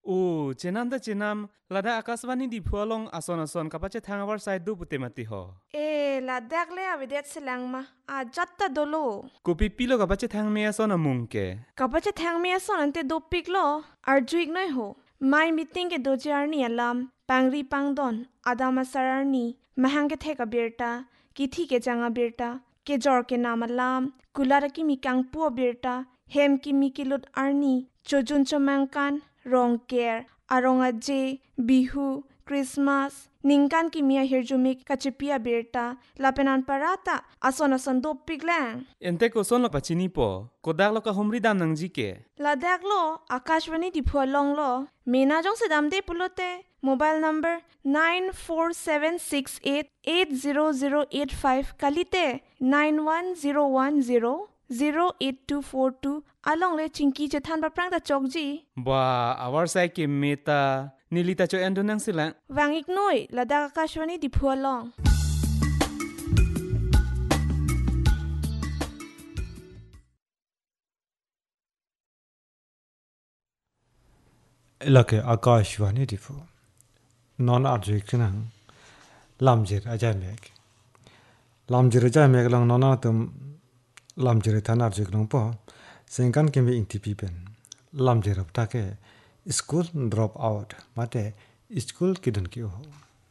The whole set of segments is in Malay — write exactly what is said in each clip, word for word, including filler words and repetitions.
Oh, cenam da cenam, lada akaswani di phualong ason ason kapache thangawar side du putte mati ho. Eh, la dakle avidet silang ma. A jatta dolo. Kopi pilo kapache thang me ason amungke. Kapache thang me ason ante dopik lo. Arjuik noi ho. My meeting ke dojarni alam. Pangri pangdon. Adama sararni. Mahang ke theka birta. Kithi ke janga birta. Ke jor ke nam alam. Kulara ki mikang puo birta. Hem ki mikilut arni. Chojun chomangkan. Rong care. Aronga je. Bihu. Christmas. Ningkan ki mia hirjumik kachipia birta. Lapenan parata. Ason ason dopik lang. Ente ko son lo pachini po. Kodak lo ka humri dam nang jike. Ladak lo, Akashvani di phualong lo. Mena jong se damde pulote. Mobile number nine four seven six eight eight zero zero eight five kalite nine one zero one zero zero eight two four two along le chinki che than ba prang ta chokji. Ba, awar sai ke meta. Nilita cho endo nang silang. Wangik noi, Ladak Akashvani di phualong. Lake Akashvani di phu. Non arjuik nang lamjir ajay meg. Lamjir ajay meg lang nona tum lamjir than arjuik lang po. Sengkan kimbe inti pipen. Lamjir ab take school drop out. Mate school kidan ki ho.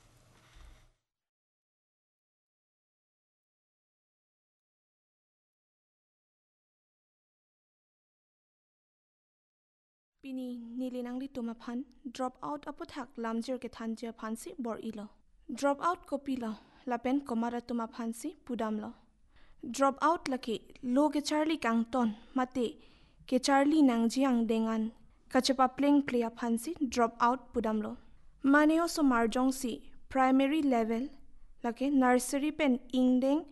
Pini nilinang li tumaphan drop out aputhak lamjir ke thanjia phansi bor ilo. Drop out kopi lo lapen komara tumaphan si pudam lo. Drop out laki lo ke Charlie kangton mate ke Charlie nang jiang dengan kachapa pling playa phansi drop out pudam lo. Maneo so marjong si primary level laki nursery pen ingdeng